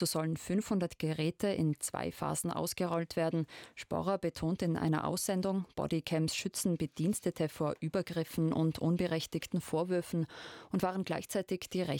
So sollen 500 Geräte in 2 Phasen ausgerollt werden. Sporrer betont in einer Aussendung, Bodycams schützen Bedienstete vor Übergriffen und unberechtigten Vorwürfen und waren gleichzeitig die Rechte